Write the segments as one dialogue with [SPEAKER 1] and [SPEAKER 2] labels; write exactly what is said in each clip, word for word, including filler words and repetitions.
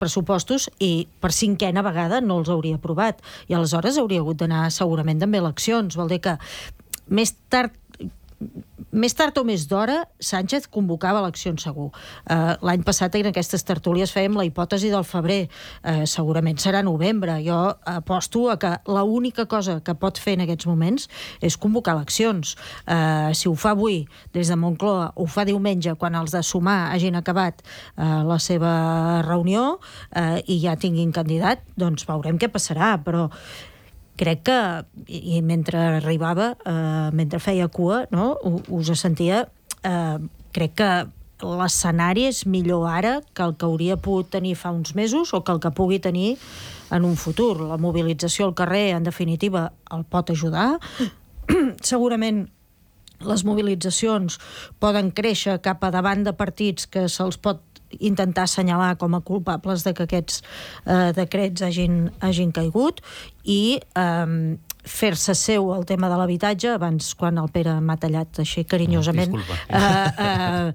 [SPEAKER 1] pressupostos i per cinquena vegada no els hauria aprovat. I aleshores hauria hagut d'anar segurament també a eleccions. Vol dir que més tard Més tard o més d'hora, Sánchez convocava eleccions segur. Uh, L'any passat en aquestes tertúlies fèiem la hipòtesi del febrer. Uh, segurament serà novembre. Jo aposto a que l'única cosa que pot fer en aquests moments és convocar eleccions. Uh, si ho fa avui, des de Moncloa, ho fa diumenge, quan els de Sumar hagin acabat uh, la seva reunió uh, i ja tinguin candidat, doncs veurem què passarà, però crec que, i mentre arribava, eh, mentre feia cua, no, us sentia, eh, crec que l'escenari és millor ara que el que hauria pogut tenir fa uns mesos o que el que pugui tenir en un futur. La mobilització al carrer, en definitiva, el pot ajudar. Segurament les mobilitzacions poden créixer cap a davant de partits que se'ls pot intentar assenyalar com a culpables de que aquests eh, decrets hagin, hagin caigut i eh, fer-se seu el tema de l'habitatge. Abans, quan el Pere m'ha tallat així carinyosament, eh, eh,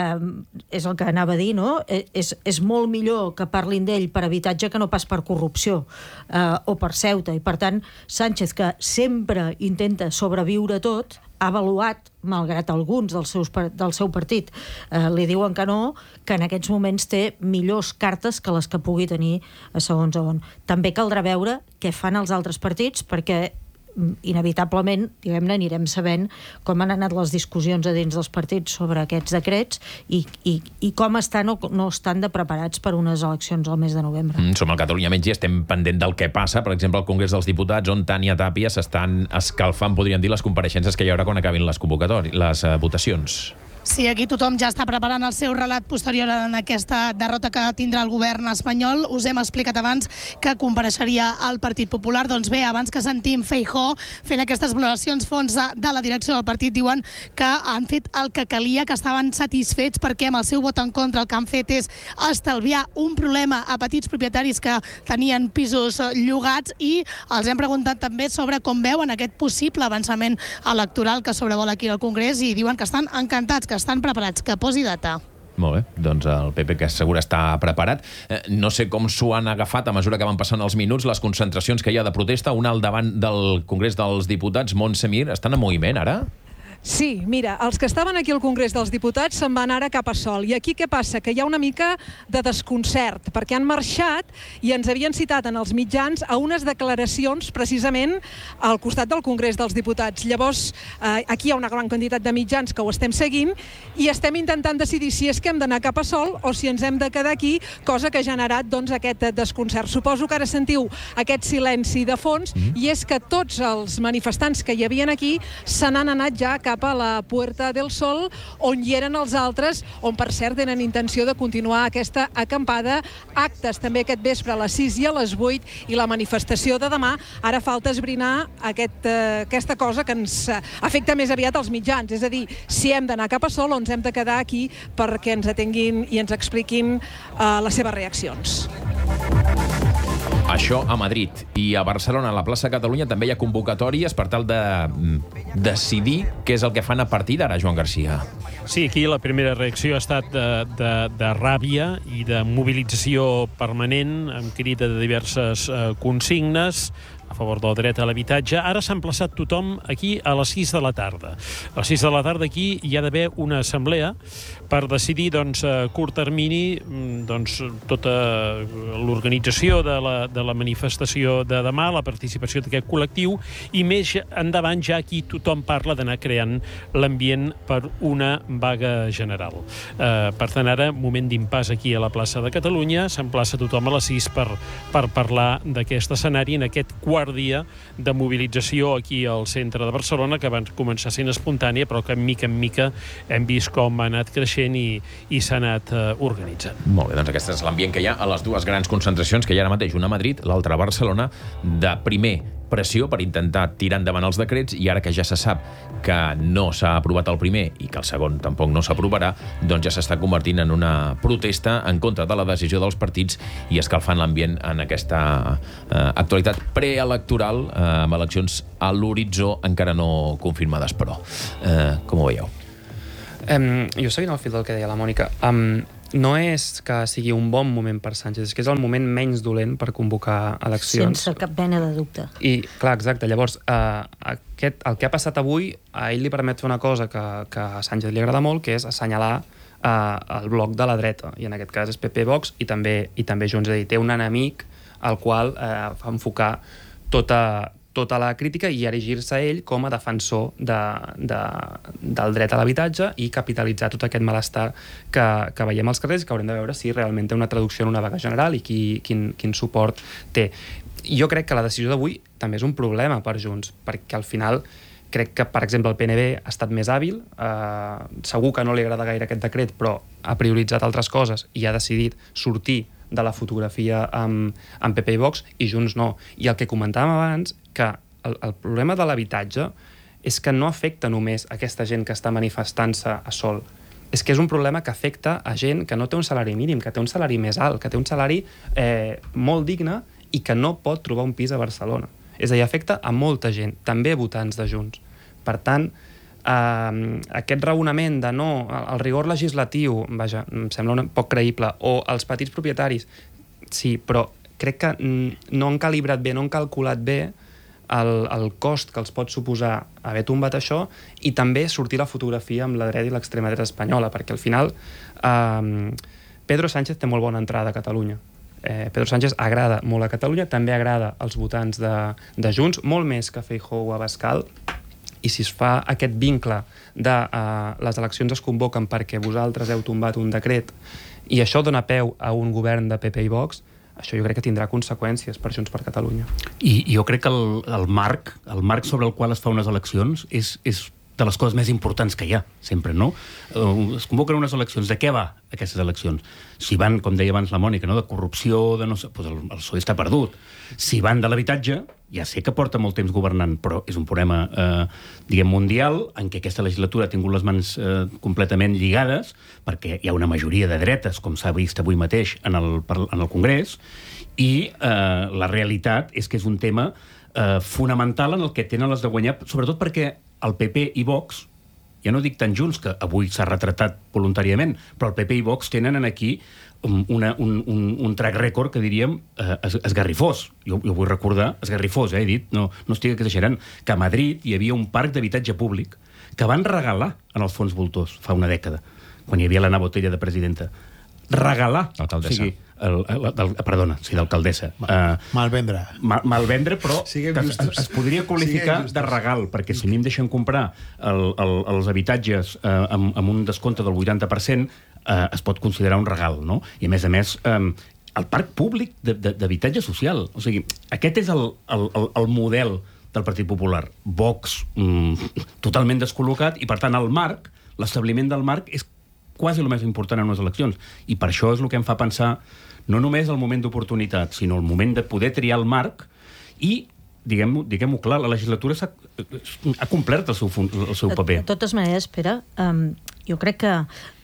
[SPEAKER 1] eh, és el que anava a dir, no? És, és molt millor que parlin d'ell per habitatge que no pas per corrupció eh, o per Ceuta, i per tant Sánchez, que sempre intenta sobreviure tot, ha avaluat, malgrat alguns dels seus, del seu partit eh, li diuen que no, que en aquests moments té millors cartes que les que pugui tenir a segons on. També caldrà veure què fan els altres partits, perquè inevitablement, diguem-ne, anirem sabent com han anat les discussions a dins dels partits sobre aquests decrets i, i, i com estan o no estan de preparats per unes eleccions al mes de novembre.
[SPEAKER 2] Mm, som al Catalunya Menys i estem pendent del què passa, per exemple, al Congrés dels Diputats, on Tània Tàpia s'estan escalfant, podríem dir, les compareixences que hi haurà quan acabin les convocatòries, les uh, votacions.
[SPEAKER 3] Sí, aquí tothom ja està preparant el seu relat posterior en aquesta derrota que tindrà el govern espanyol. Us hem explicat abans que compareixeria el Partit Popular. Doncs bé, abans que sentim Feijóo fent aquestes valoracions fons de, de la direcció del partit, diuen que han fet el que calia, que estaven satisfets perquè amb el seu vot en contra el que han fet és estalviar un problema a petits propietaris que tenien pisos llogats, i els hem preguntat també sobre com veuen aquest possible avançament electoral que sobrevola aquí al Congrés, i diuen que estan encantats, que estan preparats, que posi data.
[SPEAKER 2] Molt bé, doncs el P P, que segur està preparat. Eh, no sé com s'ho han agafat a mesura que van passant els minuts, les concentracions que hi ha de protesta. Una al davant del Congrés dels Diputats, Montse Mir, estan en moviment ara?
[SPEAKER 4] Sí, mira, els que estaven aquí al Congrés dels Diputats se'n van ara cap a Sol. I aquí què passa? Que hi ha una mica de desconcert, perquè han marxat i ens havien citat en els mitjans a unes declaracions precisament al costat del Congrés dels Diputats. Llavors, eh, aquí hi ha una gran quantitat de mitjans que ho estem seguint i estem intentant decidir si és que hem d'anar cap a Sol o si ens hem de quedar aquí, cosa que ha generat doncs, aquest desconcert. Suposo que ara sentiu aquest silenci de fons, mm. i és que tots els manifestants que hi havien aquí se n'han anat ja cap a la Puerta del Sol, on hi eren els altres, on per cert tenen intenció de continuar aquesta acampada. Actes també aquest vespre a les sis i a les vuit, i la manifestació de demà. Ara falta esbrinar aquest, eh, aquesta cosa que ens afecta més aviat als mitjans, és a dir, si hem d'anar cap a Sol o ens hem de quedar aquí perquè ens atenguin i ens expliquin eh, les seves reaccions.
[SPEAKER 2] Això a Madrid. I a Barcelona, a la plaça Catalunya, també hi ha convocatòries per tal de decidir què és el que fan a partir d'ara, Joan Garcia.
[SPEAKER 5] Sí, aquí la primera reacció ha estat de, de, de ràbia i de mobilització permanent, amb crida de diverses eh, consignes a favor del dret a l'habitatge. Ara s'ha emplaçat tothom aquí a les sis de la tarda. A les sis de la tarda aquí hi ha d'haver una assemblea per decidir doncs, a curt termini doncs, tota l'organització de la, de la manifestació de demà, la participació d'aquest col·lectiu, i més endavant ja aquí tothom parla d'anar creant l'ambient per una vaga general. Eh, per tant, ara, moment d'impàs aquí a la plaça de Catalunya, s'emplaça tothom a les sis per, per parlar d'aquest escenari en aquest quart dia de mobilització aquí al centre de Barcelona, que va començar sent espontània, però que mica en mica hem vist com ha anat creixent i, i s'ha anat uh, organitzant.
[SPEAKER 2] Molt bé, doncs aquest és l'ambient que hi ha a les dues grans concentracions que hi ha ara mateix, una a Madrid, l'altra a Barcelona, de primer pressió per intentar tirar endavant els decrets, i ara que ja se sap que no s'ha aprovat el primer i que el segon tampoc no s'aprovarà, doncs ja s'està convertint en una protesta en contra de la decisió dels partits i escalfant l'ambient en aquesta eh, actualitat preelectoral, eh, amb eleccions a l'horitzó encara no confirmades, però. Eh, com ho veieu?
[SPEAKER 6] Um, jo seguint el fil del que deia la Mònica, um, no és que sigui un bon moment per Sánchez, és que és el moment menys dolent per convocar eleccions.
[SPEAKER 1] Sense cap mena de dubte.
[SPEAKER 6] I, clar, exacte, llavors, eh, aquest, el que ha passat avui, a ell li permet fer una cosa que, que a Sánchez li agrada molt, que és assenyalar eh, el bloc de la dreta, i en aquest cas és P P Vox i també, i també Junts. És a dir, té un enemic al qual eh, fa enfocar tota, tota la crítica i erigir-se ell com a defensor de, de, del dret a l'habitatge i capitalitzar tot aquest malestar que, que veiem als carrers, que haurem de veure si realment té una traducció en una vaga general i qui, quin, quin suport té. Jo crec que la decisió d'avui també és un problema per Junts, perquè al final crec que, per exemple, el P N B ha estat més hàbil, eh, segur que no li agrada gaire aquest decret, però ha prioritzat altres coses i ha decidit sortir de la fotografia amb, amb P P i Vox, i Junts no. I el que comentàvem abans, que el, el problema de l'habitatge és que no afecta només a aquesta gent que està manifestant-se a sol. És que és un problema que afecta a gent que no té un salari mínim, que té un salari més alt, que té un salari eh, molt digne i que no pot trobar un pis a Barcelona. És a dir, afecta a molta gent, també votants de Junts. Per tant, Uh, aquest raonament de no, el rigor legislatiu, vaja, em sembla un poc creïble, o els petits propietaris, sí, però crec que no han calibrat bé, no han calculat bé el, el cost que els pot suposar haver tombat això i també sortir la fotografia amb la dreta i l'extrema dreta espanyola, perquè al final uh, Pedro Sánchez té molt bona entrada a Catalunya. Eh, Pedro Sánchez agrada molt a Catalunya, també agrada als votants de, de Junts, molt més que Feijóo o Abascal. I si es fa aquest vincle de uh, les eleccions es convoquen perquè vosaltres heu tombat un decret i això dona peu a un govern de P P i Vox, això jo crec que tindrà conseqüències per Junts per Catalunya.
[SPEAKER 7] I jo crec que el, el marc el marc sobre el qual es fa unes eleccions és, és de les coses més importants que hi ha, sempre, no? Es convoquen unes eleccions. De què va aquestes eleccions? Si van, com deia abans la Mònica, no? De corrupció, de no sé, doncs el, el P S O E està perdut. Si van de l'habitatge, ja sé que porta molt temps governant, però és un problema, eh, diguem, mundial, en què aquesta legislatura ha tingut les mans eh, completament lligades, perquè hi ha una majoria de dretes, com s'ha vist avui mateix en el, en el Congrés, i eh, la realitat és que és un tema eh, fonamental en el que tenen les de guanyar, sobretot perquè el P P i Vox, ja no dic tant Junts, que avui s'ha retratat voluntàriament, però el P P i Vox tenen aquí una, un, un, un track record que diríem eh, es, esgarrifós. Jo, jo vull recordar, esgarrifós, eh, he dit, no, no estic exagerant, que a Madrid hi havia un parc d'habitatge públic que van regalar en els fons voltors fa una dècada, quan hi havia l'Anna Botella de presidenta. Regalar.
[SPEAKER 2] Alcaldessa.
[SPEAKER 7] O sigui, el, el, el, perdona, sí, d'alcaldessa.
[SPEAKER 8] Uh, malvendre.
[SPEAKER 7] Mal, malvendre, però
[SPEAKER 8] que
[SPEAKER 7] es, es podria qualificar de regal, perquè si a mi em deixen comprar el, el, els habitatges eh, amb, amb un descompte del vuitanta per cent, eh, es pot considerar un regal, no? I a més a més, eh, el parc públic d'habitatge social. O sigui, aquest és el, el, el, el model del Partit Popular. Vox mm, totalment descol·locat, i per tant el marc, l'establiment del marc és quasi el més important en unes eleccions. I per això és el que em fa pensar no només el moment d'oportunitat, sinó el moment de poder triar el marc i, diguem-ho diguem-ho clar, la legislatura ha, ha complert el seu, el seu paper.
[SPEAKER 1] De totes maneres, Pere, um, jo crec que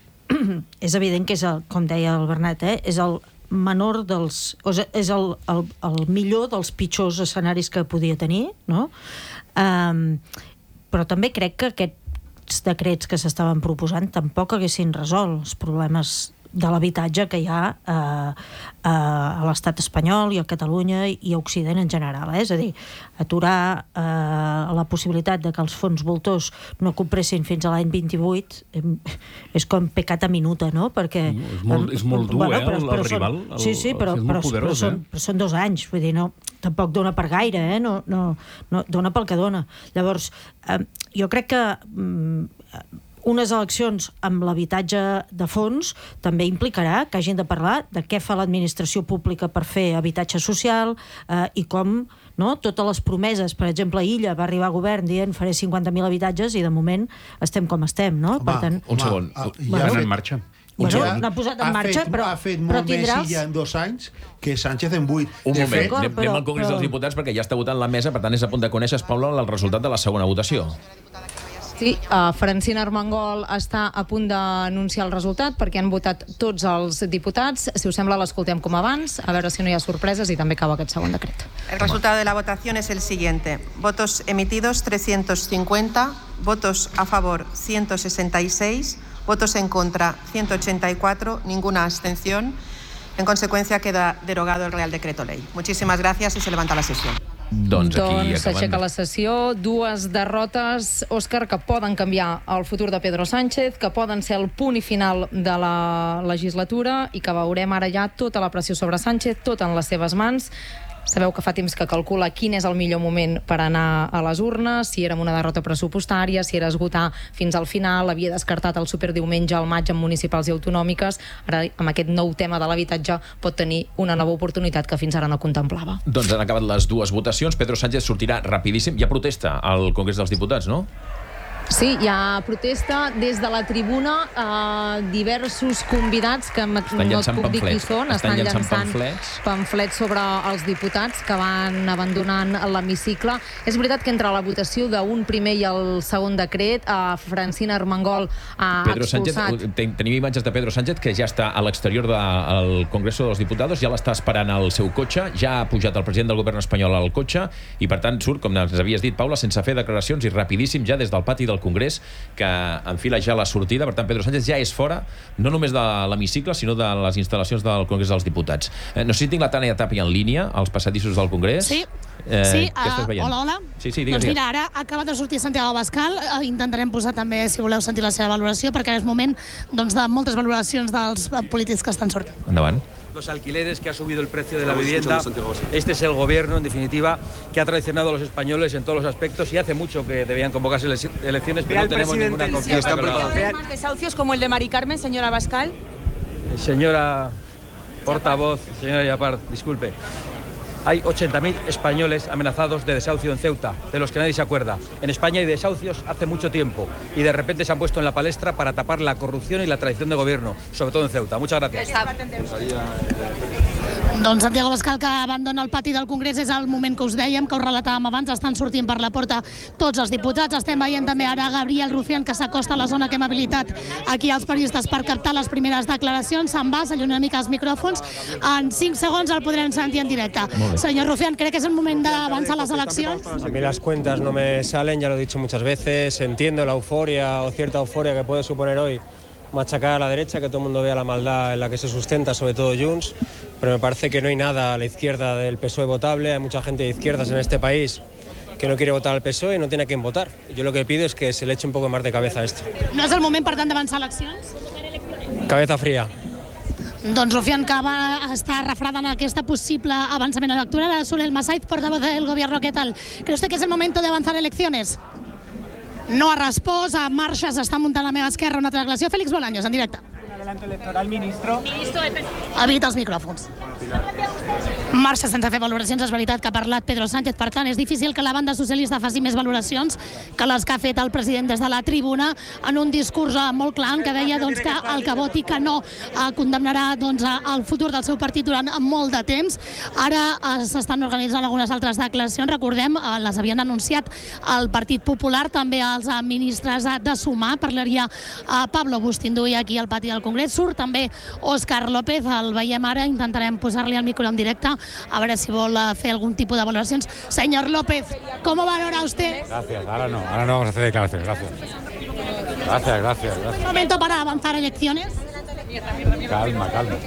[SPEAKER 1] és evident que és, el, com deia el Bernat, eh, és el menor dels... O sigui, és el, el, el millor dels pitjors escenaris que podia tenir, no? Um, però també crec que aquest decrets que s'estaven proposant tampoc haguessin resolt els problemes de l'habitatge que hi ha eh, eh, a l'estat espanyol i a Catalunya i a Occident en general. Eh? És a dir, aturar eh, la possibilitat de que els fons voltors no compressin fins a l'any vint-i-vuit eh, és com pecat a minuta, no? Perquè...
[SPEAKER 7] No, és, molt, és molt dur, bueno, però, eh, el, però el són, rival. El,
[SPEAKER 1] sí, sí, però, però, poderós, però, són, eh? però són dos anys, vull dir, no, tampoc dona per gaire, eh? no, no, no, dona pel que dona. Llavors, eh, jo crec que... Mm, unes eleccions amb l'habitatge de fons també implicarà que hagin de parlar de què fa l'administració pública per fer habitatge social eh, i com, no, totes les promeses, per exemple, Illa va arribar a govern dient faré cinquanta mil habitatges i de moment estem com estem, no?
[SPEAKER 2] Home,
[SPEAKER 1] per tant,
[SPEAKER 2] un segon.
[SPEAKER 8] Ah,
[SPEAKER 7] ja bueno, en marxa.
[SPEAKER 1] Bueno, l'ha posat en marxa,
[SPEAKER 8] fet,
[SPEAKER 1] però,
[SPEAKER 8] ha fet
[SPEAKER 1] però
[SPEAKER 8] molt
[SPEAKER 1] tindràs...
[SPEAKER 8] més Illa en dos anys que Sánchez en vuit.
[SPEAKER 2] Un
[SPEAKER 8] de
[SPEAKER 2] moment,
[SPEAKER 8] fet,
[SPEAKER 2] anem, anem al Congrés
[SPEAKER 1] però...
[SPEAKER 2] dels Diputats perquè ja està votant la mesa, per tant és a punt de conèixer, Paula, el resultat de la segona votació.
[SPEAKER 9] Sí, uh, Francina Armengol està a punt d'anunciar el resultat perquè han votat tots els diputats. Si us sembla, l'escoltem com abans, a veure si no hi ha sorpreses i també acaba aquest segon decret.
[SPEAKER 10] El resultado de la votación es el siguiente. Votos emitidos trescientos cincuenta, votos a favor ciento sesenta y seis, votos en contra ciento ochenta y cuatro, ninguna abstención. En consecuencia, queda derogado el Real Decreto Ley. Muchísimas gracias y se levanta la sesión.
[SPEAKER 2] Doncs aquí
[SPEAKER 9] doncs s'aixeca
[SPEAKER 2] acabant.
[SPEAKER 9] la sessió. Dues derrotes, Òscar, que poden canviar el futur de Pedro Sánchez, que poden ser el punt i final de la legislatura i que veurem ara ja tota la pressió sobre Sánchez, tot en les seves mans. Sabeu que fa temps que calcula quin és el millor moment per anar a les urnes, si era amb una derrota pressupostària, si era esgotar fins al final, havia descartat el superdiumenge al maig en municipals i autonòmiques. Ara, amb aquest nou tema de l'habitatge, pot tenir una nova oportunitat que fins ara no contemplava.
[SPEAKER 2] Doncs han acabat les dues votacions. Pedro Sánchez sortirà rapidíssim. Hi ha protesta al Congrés dels Diputats, no?
[SPEAKER 9] Sí, hi ha protesta des de la tribuna, eh, diversos convidats que no et puc dir qui són, estan llançant pamflets. pamflets sobre els diputats que van abandonant l'hemicicle. És veritat que entre la votació d'un primer i el segon decret, eh, Francina Armengol ha
[SPEAKER 2] Pedro
[SPEAKER 9] expulsat...
[SPEAKER 2] Sánchez, ten, tenim imatges de Pedro Sánchez que ja està a l'exterior del Congreso dels Diputats, ja l'està esperant al seu cotxe, ja ha pujat el president del govern espanyol al cotxe i per tant surt, com ens havies dit, Paula, sense fer declaracions i rapidíssim ja des del pati del Congrés, que enfila ja la sortida. Per tant, Pedro Sánchez ja és fora, no només de l'hemicicle, sinó de les instal·lacions del Congrés dels Diputats. Eh, no sé si tinc la Tània Tapia en línia, als passadissos del Congrés.
[SPEAKER 3] Sí,
[SPEAKER 2] eh,
[SPEAKER 3] sí
[SPEAKER 2] què estàs
[SPEAKER 3] uh,
[SPEAKER 2] veient?
[SPEAKER 3] hola, hola.
[SPEAKER 2] Sí, sí, digues,
[SPEAKER 3] doncs mira, ara acaba de sortir Santiago Abascal, uh, intentarem posar també, si voleu sentir la seva valoració, perquè és moment doncs, de moltes valoracions dels polítics que estan sortint.
[SPEAKER 2] Endavant.
[SPEAKER 11] Los alquileres, que ha subido el precio de la vivienda. Este es el gobierno, en definitiva, que ha traicionado a los españoles en todos los aspectos y hace mucho que debían convocarse elecciones, pero no tenemos ninguna confianza.
[SPEAKER 12] ¿Más desahucios como el de Mari Carmen, señora Abascal?
[SPEAKER 11] Señora portavoz, señora Yapar, disculpe. Hay ochenta mil españoles amenazados de desahucio en Ceuta, de los que nadie se acuerda. En España hay desahucios hace mucho tiempo y de repente se han puesto en la palestra para tapar la corrupción y la traición de gobierno, sobre todo en Ceuta. Muchas gracias.
[SPEAKER 3] Doncs Santiago Abascal, que abandona el pati del Congrés, és el moment que us dèiem, que us relatàvem abans, estan sortint per la porta tots els diputats. Estem veient també ara Gabriel Rufián, que s'acosta a la zona que hem habilitat aquí als periodistes per captar les primeres declaracions. Se'n va, s'allunya una mica els micròfons. En cinc segons el podrem sentir en directe. Señor Rufián, ¿cree que es el momento de avanzar las elecciones?
[SPEAKER 13] A mí las cuentas no me salen, ya lo he dicho muchas veces. Entiendo la euforia o cierta euforia que puede suponer hoy machacar a la derecha, que todo el mundo vea la maldad en la que se sustenta, sobre todo Junts, pero me parece que no hay nada a la izquierda del P S O E votable. Hay mucha gente de izquierdas en este país que no quiere votar al P S O E y no tiene a quién votar. Yo lo que pido es que se le eche un poco más de cabeza a esto.
[SPEAKER 3] No és el moment, per tant, d'avançar eleccions?
[SPEAKER 13] Cabeza fría.
[SPEAKER 3] Doncs Rufián, que va estar refredant aquesta possible avançament electoral. Soler Massaid, portavoz del gobierno, ¿qué tal? ¿Cree usted que es el momento de avanzar elecciones? No ha respost, a marxa s'està muntant a la meva esquerra una altra declaració. Félix Bolaños, en directe.
[SPEAKER 14] Un adelanto electoral, ministro.
[SPEAKER 3] Ministro de... Evita els micròfons. Marxa sense fer valoracions, és veritat que ha parlat Pedro Sánchez, per tant és difícil que la banda socialista faci més valoracions que les que ha fet el president des de la tribuna en un discurs molt clar que deia doncs, que el que voti que no eh, condemnarà doncs, el futur del seu partit durant molt de temps. Ara eh, s'estan organitzant algunes altres declaracions, recordem, eh, les havien anunciat el Partit Popular, també els eh, ministres eh, de Sumar, parlaria eh, Pablo Bustinduy aquí al pati del Congrés, surt també Òscar López, el veiem ara, intentarem posar-li el micro en directe, a ver si vol hacer algún tipo de valoraciones. Señor López, ¿cómo valora usted?
[SPEAKER 15] Gracias, ahora no, ahora no vamos a hacer declaraciones, gracias. Gracias, gracias, gracias.
[SPEAKER 3] ¿Es el momento para avanzar elecciones?
[SPEAKER 15] Calma, calma.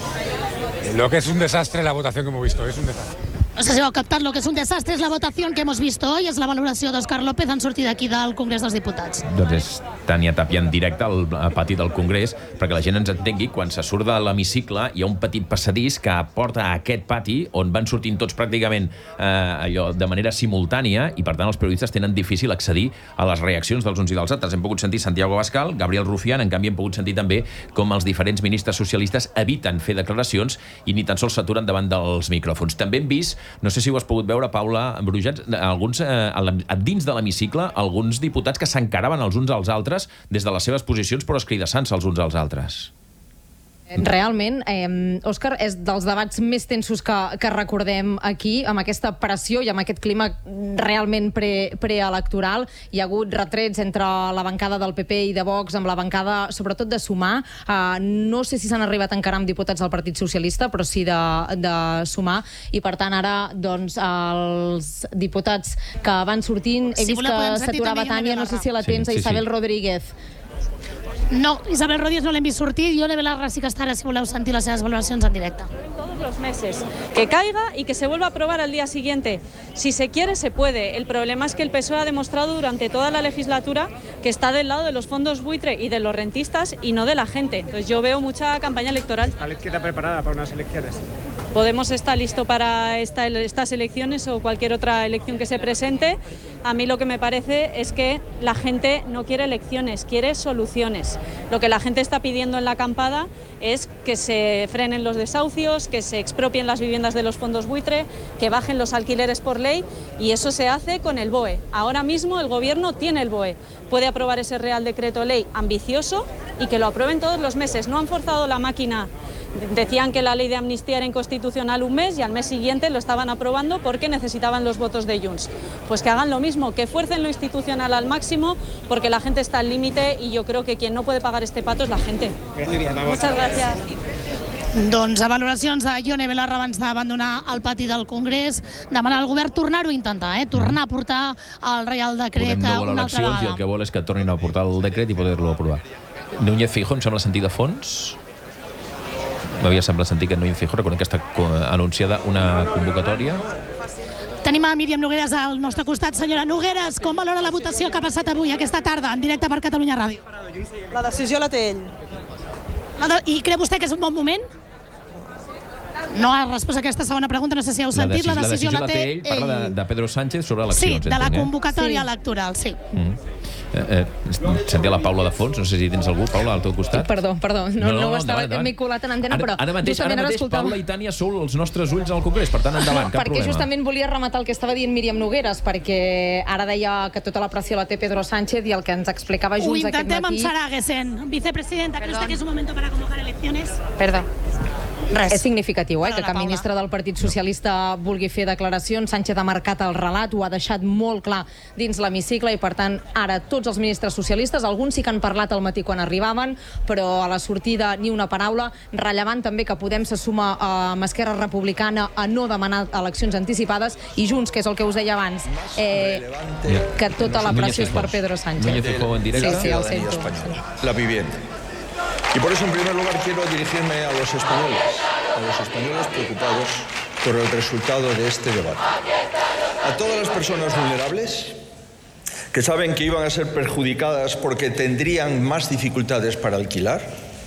[SPEAKER 15] Lo que es un desastre la votación que hemos visto, es un desastre.
[SPEAKER 3] No sé si heu captat lo que és un desastre, és la votació que hemos visto hoy, és la valoració d'Òscar López en sortida aquí del Congrés dels Diputats.
[SPEAKER 2] Doncs és Tània Tapia en directe al pati del Congrés, perquè la gent ens entengui, quan se surt de l'hemicicle hi ha un petit passadís que porta a aquest pati on van sortint tots pràcticament eh, allò de manera simultània i per tant els periodistes tenen difícil accedir a les reaccions dels uns i dels altres. Hem pogut sentir Santiago Abascal, Gabriel Rufián, en canvi hem pogut sentir també com els diferents ministres socialistes eviten fer declaracions i ni tan sols s'aturen davant dels micròfons. També hem vist, no sé si ho has pogut veure, Paula Brujats, alguns, eh, dins de l'hemicicle, alguns diputats que s'encaraven els uns als altres des de les seves posicions, però escridassant-se els uns als altres.
[SPEAKER 9] Realment, eh, Òscar, és dels debats més tensos que, que recordem aquí, amb aquesta pressió i amb aquest clima realment pre, preelectoral. Hi ha hagut retrets entre la bancada del P P i de Vox amb la bancada, sobretot de Sumar. Eh, no sé si s'han arribat a encarar amb diputats del Partit Socialista, però sí de, de Sumar. I per tant, ara, doncs, els diputats que van sortint... He
[SPEAKER 3] Si
[SPEAKER 9] vist
[SPEAKER 3] voleu,
[SPEAKER 9] que
[SPEAKER 3] podem sentir
[SPEAKER 9] s'aturava
[SPEAKER 3] també
[SPEAKER 9] Tània, no sé si la
[SPEAKER 2] Sí,
[SPEAKER 9] tens,
[SPEAKER 2] sí,
[SPEAKER 9] a Isabel
[SPEAKER 2] sí.
[SPEAKER 9] Rodríguez.
[SPEAKER 3] No, Isabel Rodríguez no l'hem vist sortir. Ione Belarra sí que està ara, si voleu sentir les seves valoracions en directe.
[SPEAKER 16] Todos los meses, que caiga y que se vuelva a aprobar al día siguiente. Si se quiere, se puede. El problema es que el P S O E ha demostrado durante toda la legislatura que está del lado de los fondos buitre y de los rentistas y no de la gente. Entonces yo veo mucha campaña electoral.
[SPEAKER 14] ¿La izquierda preparada para unas elecciones?
[SPEAKER 16] Podemos estar listo para esta, estas elecciones o cualquier otra elección que se presente. A mí lo que me parece es que la gente no quiere elecciones, quiere soluciones. Lo que la gente está pidiendo en la acampada es que se frenen los desahucios, que se expropien las viviendas de los fondos buitre, que bajen los alquileres por ley, y eso se hace con el B O E. Ahora mismo el Gobierno tiene el B O E. Puede aprobar ese Real Decreto Ley ambicioso y que lo aprueben todos los meses. No han forzado la máquina. Decían que la ley de amnistía era inconstitucional un mes y al mes siguiente lo estaban aprobando porque necesitaban los votos de Junts. Pues que hagan lo mismo, que fuercen lo institucional al máximo, porque la gente está al límite y yo creo que quien no puede pagar este pato es la gente. Muchas gracias.
[SPEAKER 3] Doncs a valoracions de Ione Belarra abans d'abandonar el pati del Congrés, demanar al govern tornar-ho a intentar, eh? tornar a portar el Reial Decret
[SPEAKER 2] Podem no voler
[SPEAKER 3] una altra
[SPEAKER 2] eleccions
[SPEAKER 3] vegada.
[SPEAKER 2] i el que vol és que tornin a portar el decret i poder-lo aprovar. Núñez Feijóo, em sembla sentir de fons. M'havia semblat sentir que Núñez Feijóo, reconec que està anunciada una convocatòria.
[SPEAKER 3] Tenim a Míriam Nogueras al nostre costat. Senyora Nogueras, com valora la votació que ha passat avui, aquesta tarda, en directe per Catalunya Ràdio?
[SPEAKER 17] La decisió la té ell.
[SPEAKER 3] I creu vostè que és un bon moment? No ha respost a aquesta segona pregunta, no sé si heu sentit.
[SPEAKER 2] La decisió la té ell, parla de, de Pedro Sánchez sobre eleccions.
[SPEAKER 3] Sí, de la
[SPEAKER 2] entenc,
[SPEAKER 3] convocatòria
[SPEAKER 2] eh?
[SPEAKER 3] electoral, sí.
[SPEAKER 2] Mm. Eh, eh, sentia la Paula de fons, no sé si tens algú, Paula, al teu costat.
[SPEAKER 9] Perdó, perdó, no, no, no, no estava, m'he colat en antena, però
[SPEAKER 2] ara mateix,
[SPEAKER 9] justament
[SPEAKER 2] ara mateix
[SPEAKER 9] escoltava...
[SPEAKER 2] Paula i Tània sou els nostres ulls al Congrés, per tant, endavant, cap
[SPEAKER 9] perquè
[SPEAKER 2] problema.
[SPEAKER 9] justament volia rematar el que estava dient Míriam Nogueras, perquè ara deia que tota la pressió la té Pedro Sánchez i el que ens explicava
[SPEAKER 3] Ho
[SPEAKER 9] Junts aquest
[SPEAKER 3] intentem amb
[SPEAKER 9] matí...
[SPEAKER 3] Sara Gessen. Vicepresidenta, ¿cree usted que es un momento para convocar elecciones?
[SPEAKER 9] Perdó.
[SPEAKER 3] Res.
[SPEAKER 9] És significatiu, eh, que cap
[SPEAKER 3] Paula.
[SPEAKER 9] ministre del Partit Socialista vulgui fer declaracions. Sánchez ha marcat el relat, ho ha deixat molt clar dins l'hemicicle i, per tant, ara tots els ministres socialistes, alguns sí que han parlat al matí quan arribaven, però a la sortida ni una paraula. Rellevant també que Podem se suma amb Esquerra Republicana a no demanar eleccions anticipades i Junts, que és el que us deia abans, eh, que tota la pressió és per Pedro Sánchez.
[SPEAKER 2] Núñez Feijóo en directe.
[SPEAKER 9] Sí, sí, el sento.
[SPEAKER 18] La vivienda. Y por eso, en primer lugar, quiero dirigirme a los españoles, a los españoles preocupados por el resultado de este debate. A todas las personas vulnerables que saben que iban a ser perjudicadas porque tendrían más dificultades para alquilar.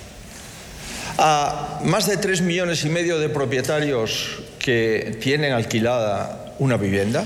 [SPEAKER 18] A más de tres millones y medio de propietarios que tienen alquilada una vivienda.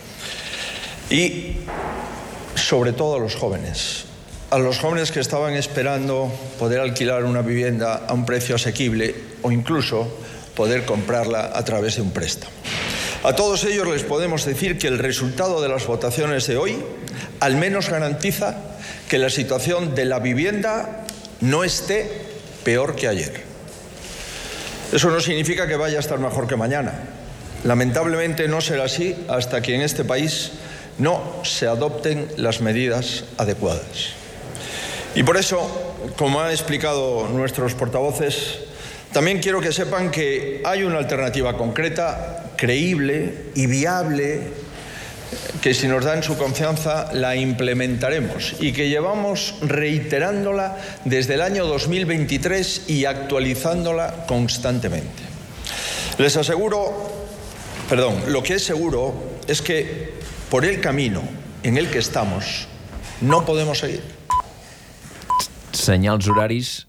[SPEAKER 18] Y, sobre todo, a los jóvenes. A los jóvenes que estaban esperando poder alquilar una vivienda a un precio asequible o incluso poder comprarla a través de un préstamo. A todos ellos les podemos decir que el resultado de las votaciones de hoy al menos garantiza que la situación de la vivienda no esté peor que ayer. Eso no significa que vaya a estar mejor que mañana. Lamentablemente no será así hasta que en este país no se adopten las medidas adecuadas. Y por eso, como han explicado nuestros portavoces, también quiero que sepan que hay una alternativa concreta, creíble y viable, que si nos dan su confianza la implementaremos y que llevamos reiterándola desde el año dos mil veintitrés y actualizándola constantemente. Les aseguro, perdón, lo que es seguro es que por el camino en el que estamos no podemos seguir.
[SPEAKER 2] Senyals horaris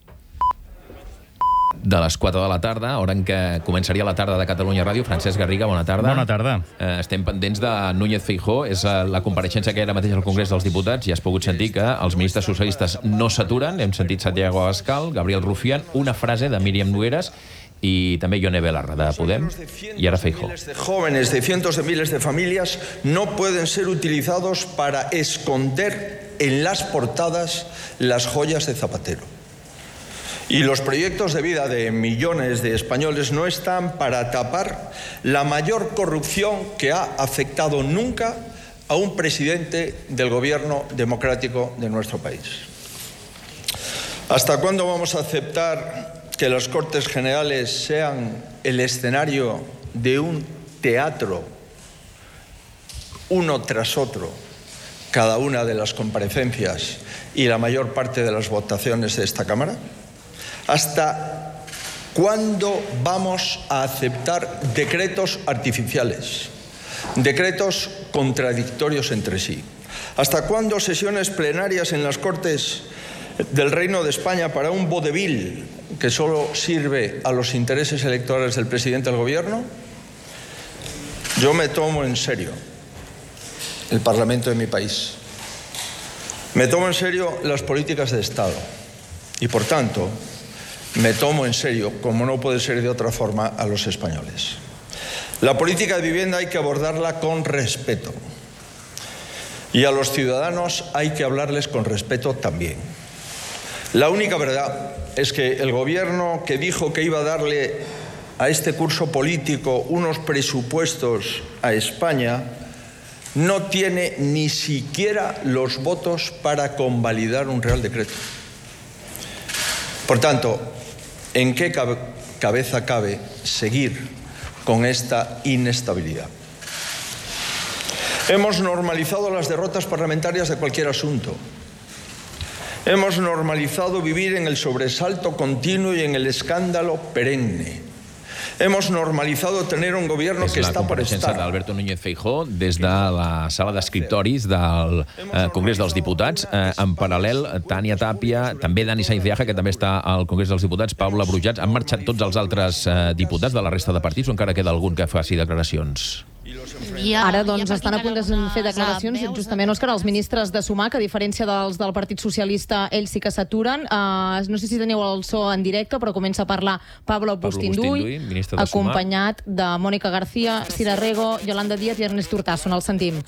[SPEAKER 2] de les quatre de la tarda, hora en què començaria la tarda de Catalunya Ràdio. Francesc Garriga, bona tarda.
[SPEAKER 19] Bona tarda.
[SPEAKER 2] Eh, estem pendents de Núñez Feijóo. És eh, la compareixença que era mateix al Congrés dels Diputats i has pogut sentir que els ministres socialistes no s'aturen. Hem sentit Santiago Abascal, Gabriel Rufián, una frase de Míriam Nogueras i també Ione Belarra, de Podem, i ara Feijóo.
[SPEAKER 18] Miles de jóvenes de cientos de miles de familias no pueden ser utilizados para esconder en las portadas las joyas de Zapatero. Y los proyectos de vida de millones de españoles no están para tapar la mayor corrupción que ha afectado nunca a un presidente del gobierno democrático de nuestro país. ¿Hasta cuándo vamos a aceptar que las Cortes Generales sean el escenario de un teatro, uno tras otro, cada una de las comparecencias y la mayor parte de las votaciones de esta Cámara? ¿Hasta cuándo vamos a aceptar decretos artificiales, decretos contradictorios entre sí? ¿Hasta cuándo sesiones plenarias en las Cortes del Reino de España para un vodevil que solo sirve a los intereses electorales del presidente del Gobierno? Yo me tomo en serio el Parlamento de mi país. Me tomo en serio las políticas de Estado y, por tanto, me tomo en serio, como no puede ser de otra forma, a los españoles. La política de vivienda hay que abordarla con respeto y a los ciudadanos hay que hablarles con respeto también. La única verdad es que el Gobierno que dijo que iba a darle a este curso político unos presupuestos a España no tiene ni siquiera los votos para convalidar un Real Decreto. Por tanto, ¿en qué cabe, cabeza cabe seguir con esta inestabilidad? Hemos normalizado las derrotas parlamentarias de cualquier asunto. Hemos normalizado vivir en el sobresalto continuo y en el escándalo perenne. Hemos normalizado tener un gobierno que està per estar.
[SPEAKER 2] d'Alberto Núñez Feijóo des de la sala d'escriptoris del eh, Congrés dels Diputats. Eh, en paral·lel, Tània Tàpia, també Dani Sainz de Aja, que també està al Congrés dels Diputats, Paula Brujats. Han marxat tots els altres eh, diputats de la resta de partits o encara queda algun que faci declaracions?
[SPEAKER 9] Ara, doncs, estan a punt de fer declaracions, justament, Òscar, els ministres de Sumar, que a diferència dels del Partit Socialista, ells sí que s'aturen. Uh, no sé si teniu el so en directe, però comença a parlar Pablo Bustinduy, acompanyat de Mónica García, Cira Rego, Yolanda Díaz i Ernest Urtasun. El sentim.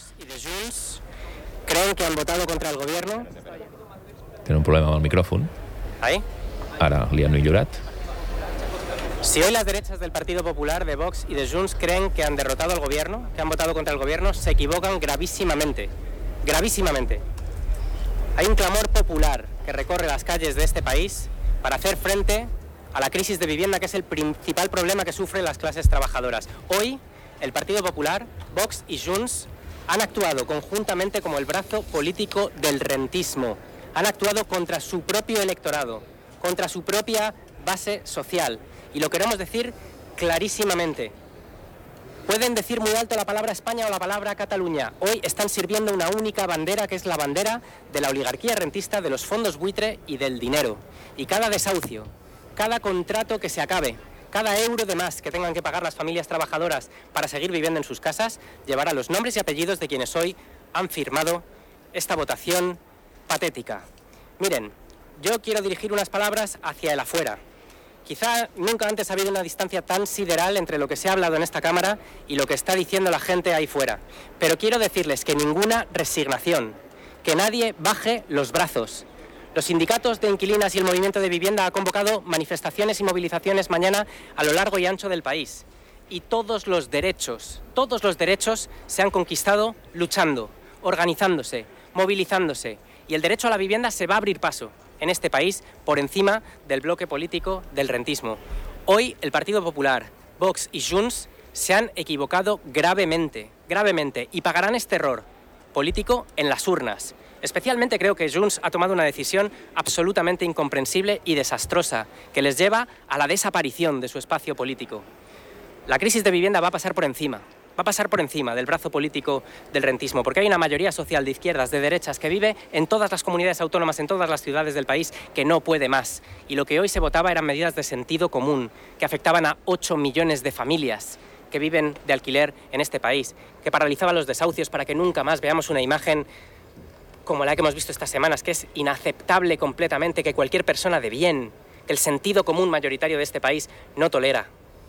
[SPEAKER 19] ¿Creen que han votado contra el gobierno?
[SPEAKER 2] Tenen un problema amb el micròfon.
[SPEAKER 19] ¿Ahí?
[SPEAKER 2] Ara li han millorat.
[SPEAKER 19] Si hoy las derechas del Partido Popular, de Vox y de Junts creen que han derrotado al gobierno, que han votado contra el gobierno, se equivocan gravísimamente. Gravísimamente. Hay un clamor popular que recorre las calles de este país para hacer frente a la crisis de vivienda, que es el principal problema que sufren las clases trabajadoras. Hoy, el Partido Popular, Vox y Junts han actuado conjuntamente como el brazo político del rentismo. Han actuado contra su propio electorado, contra su propia base social. Y lo queremos decir clarísimamente. Pueden decir muy alto la palabra España o la palabra Cataluña. Hoy están sirviendo una única bandera, que es la bandera de la oligarquía rentista, de los fondos buitre y del dinero. Y cada desahucio, cada contrato que se acabe, cada euro de más que tengan que pagar las familias trabajadoras para seguir viviendo en sus casas, llevará los nombres y apellidos de quienes hoy han firmado esta votación patética. Miren, yo quiero dirigir unas palabras hacia el afuera. Quizá nunca antes ha habido una distancia tan sideral entre lo que se ha hablado en esta Cámara y lo que está diciendo la gente ahí fuera. Pero quiero decirles que ninguna resignación, que nadie baje los brazos. Los sindicatos de inquilinas y el movimiento de vivienda han convocado manifestaciones y movilizaciones mañana a lo largo y ancho del país. Y todos los derechos, todos los derechos se han conquistado luchando, organizándose, movilizándose. Y el derecho a la vivienda se va a abrir paso en este país por encima del bloque político del rentismo. Hoy el Partido Popular, Vox y Junts se han equivocado gravemente, gravemente, y pagarán este error político en las urnas. Especialmente creo que Junts ha tomado una decisión absolutamente incomprensible y desastrosa, que les lleva a la desaparición de su espacio político. La crisis de vivienda va a pasar por encima. Va a pasar por encima del brazo político del rentismo, porque hay una mayoría social de izquierdas, de derechas, que vive en todas las comunidades autónomas, en todas las ciudades del país, que no puede más. Y lo que hoy se votaba eran medidas de sentido común, que afectaban a ocho millones de familias que viven de alquiler en este país, que paralizaban los desahucios para que nunca más veamos una imagen como la que hemos visto estas semanas, que es inaceptable completamente, que cualquier persona de bien, que el sentido común mayoritario de este país no tolera.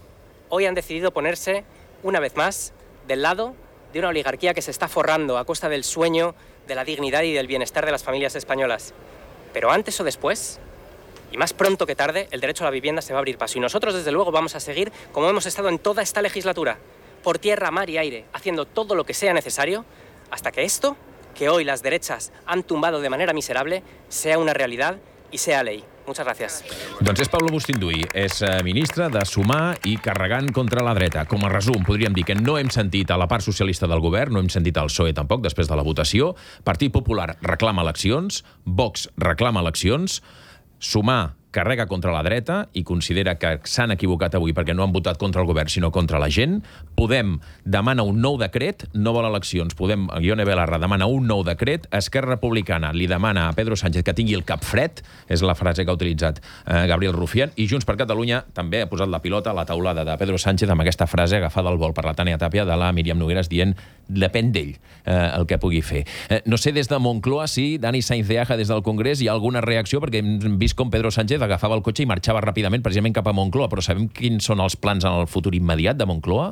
[SPEAKER 19] Hoy han decidido ponerse, una vez más, del lado de una oligarquía que se está forrando a costa del sueño, de la dignidad y del bienestar de las familias españolas. Pero antes o después, y más pronto que tarde, el derecho a la vivienda se va a abrir paso. Y nosotros, desde luego, vamos a seguir, como hemos estado en toda esta legislatura, por tierra, mar y aire, haciendo todo lo que sea necesario, hasta que esto, que hoy las derechas han tumbado de manera miserable, sea una realidad y sea ley. Muchas gracias.
[SPEAKER 2] Doncs és Pablo Bustinduy, és ministre de Sumar i carregant contra la dreta. Com a resum, podríem dir que no hem sentit a la part socialista del govern, no hem sentit al P S O E tampoc, després de la votació. Partit Popular reclama eleccions, Vox reclama eleccions, Sumar carrega contra la dreta i considera que s'han equivocat avui perquè no han votat contra el govern, sinó contra la gent. Podem demana un nou decret, no vol eleccions. Podem, Ione Belarra demana un nou decret. Esquerra Republicana li demana a Pedro Sánchez que tingui el cap fred, és la frase que ha utilitzat eh, Gabriel Rufián, i Junts per Catalunya també ha posat la pilota a la taulada de Pedro Sánchez amb aquesta frase agafada al vol per la Tània Tàpia de la Míriam Nogueras dient depèn d'ell eh, el que pugui fer. Eh, no sé des de Moncloa si Dani Sainz de Aja des del Congrés hi ha alguna reacció, perquè hem vist com Pedro Sánchez agafava el cotxe i marxava ràpidament precisament cap a Moncloa, però sabem quins són els plans en el futur immediat de Moncloa?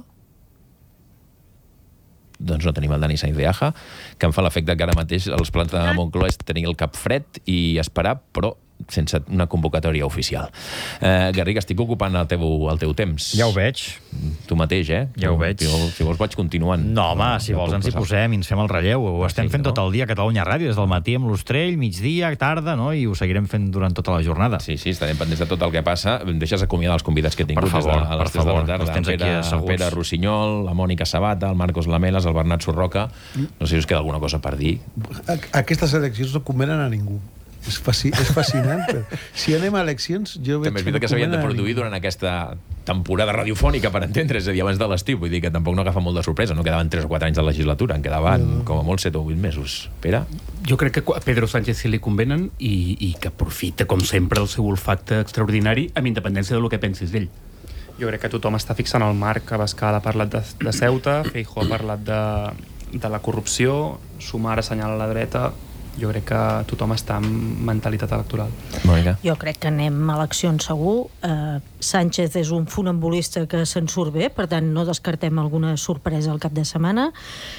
[SPEAKER 2] Doncs no tenim el Dani Sainz de Aja, que em fa l'efecte que ara mateix els plans de Moncloa és tenir el cap fred i esperar, però sense una convocatòria oficial. Eh, Garriga, estic ocupant el teu, el teu temps.
[SPEAKER 20] Ja ho veig.
[SPEAKER 2] Tu mateix, eh?
[SPEAKER 20] Ja ho veig.
[SPEAKER 2] Si vols, si vols vaig continuant.
[SPEAKER 20] No, home, si vols ens hi posem i ens fem el relleu. Ho estem fent tot el dia a Catalunya Ràdio, des del matí amb l'Ostrell, migdia, tarda, no? I ho seguirem fent durant tota la jornada.
[SPEAKER 2] Sí, sí, estarem pendents de tot el que passa. Em deixes acomiadar els convidats que he tingut
[SPEAKER 20] per favor,
[SPEAKER 2] des de, a les tres de la tarda.
[SPEAKER 20] Els tens aquí asseguts.
[SPEAKER 2] Pere Rossinyol, la Mònica Sabata, el Marcos Lamelas, el Bernat Sorroca. No sé si us queda alguna cosa per dir.
[SPEAKER 8] Aquestes eleccions no convenen a ningú. És, fasci és fascinant, però si anem a eleccions jo veig
[SPEAKER 2] també és veritat que s'havien de produir durant aquesta temporada radiofònica, per entendre, és a dir, abans de l'estiu, vull dir que tampoc no agafa molt de sorpresa, no quedaven tres o quatre anys de legislatura, en quedaven no. com a molt set o vuit mesos. Pere?
[SPEAKER 7] Jo crec que a Pedro Sánchez sí li convenen i, i que aprofita, com sempre, el seu olfacte extraordinari amb independència del que pensis d'ell.
[SPEAKER 6] Jo crec que tothom està fixant el marc. Abascal ha parlat de, de Ceuta, Feijóo ha parlat de, de la corrupció, Sumar assenyala la dreta. Jo crec que tothom està en mentalitat electoral.
[SPEAKER 2] Mònica?
[SPEAKER 1] Jo crec que anem a eleccions segur. Eh, Sánchez és un funambulista que se'n surt bé, per tant no descartem alguna sorpresa al cap de setmana.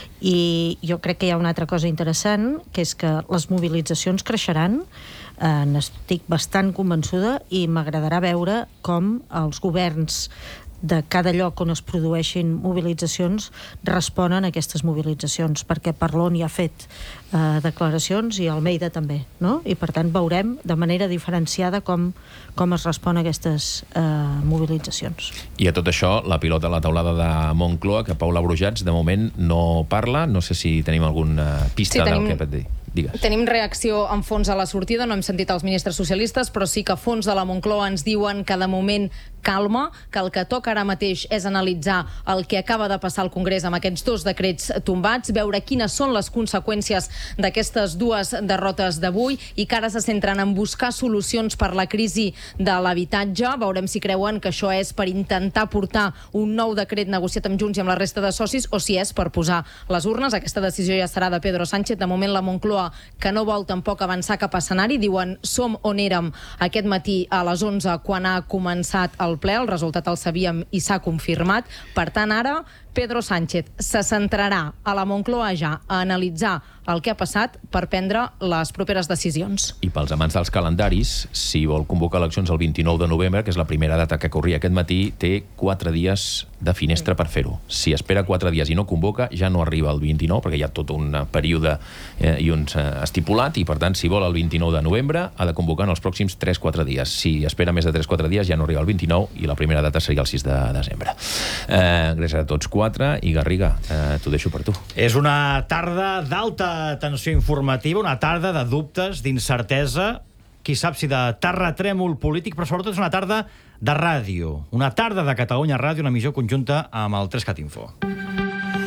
[SPEAKER 1] I jo crec que hi ha una altra cosa interessant, que és que les mobilitzacions creixeran. Eh, n'estic bastant convençuda i m'agradarà veure com els governs de cada lloc on es produeixin mobilitzacions responen a aquestes mobilitzacions, perquè Parlon ja ha fet eh, declaracions i Almeida també, no? I per tant veurem de manera diferenciada com, com es respon a aquestes eh, mobilitzacions.
[SPEAKER 2] I a tot això, la pilota a la taulada de Moncloa, que Paula Brujats de moment no parla, no sé si tenim alguna pista sí, tenim... del que pot dir. Digues.
[SPEAKER 9] Tenim reacció en fons a la sortida, no hem sentit els ministres socialistes, però sí que a fons de la Moncloa ens diuen que de moment calma, que el que toca ara mateix és analitzar el que acaba de passar al Congrés amb aquests dos decrets tombats, veure quines són les conseqüències d'aquestes dues derrotes d'avui i que ara se centren en buscar solucions per la crisi de l'habitatge. Veurem si creuen que això és per intentar portar un nou decret negociat amb Junts i amb la resta de socis o si és per posar les urnes. Aquesta decisió ja serà de Pedro Sánchez. De moment la Moncloa, que no vol tampoc avançar cap a escenari, diuen som on érem aquest matí a les onze quan ha començat el ple, el resultat el sabíem i s'ha confirmat. Per tant, ara Pedro Sánchez se centrarà a la Moncloa ja a analitzar el que ha passat per prendre les properes decisions.
[SPEAKER 2] I pels amants dels calendaris, si vol convocar eleccions el vint-i-nou de novembre, que és la primera data que corria aquest matí, té quatre dies de finestra per fer-ho. Si espera quatre dies i no convoca, ja no arriba el vint-i-nou, perquè hi ha tot un període eh, i un eh, estipulat, i per tant, si vol el vint-i-nou de novembre, ha de convocar en els pròxims tres quatre dies. Si espera més de tres quatre dies, ja no arriba el vint-i-nou, i la primera data seria el sis de desembre. Eh, gràcies a tots quatre, i Garriga, eh, t'ho deixo per tu.
[SPEAKER 20] És una tarda d'alta tensió informativa, una tarda de dubtes, d'incertesa, qui sap si de terratrèmol polític, però sobretot és una tarda de ràdio, una tarda de Catalunya Ràdio, una emissió conjunta amb el tres cat Info.